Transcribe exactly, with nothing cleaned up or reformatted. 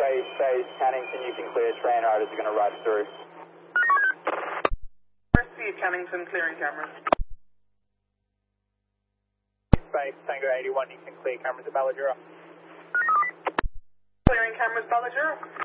Base, base, Cannington, you can clear. Train riders are going to ride through. Mercy, Cannington, clearing cameras. Base, Tango eighty-one, you can clear cameras at Balladura. Clearing cameras, Balladura.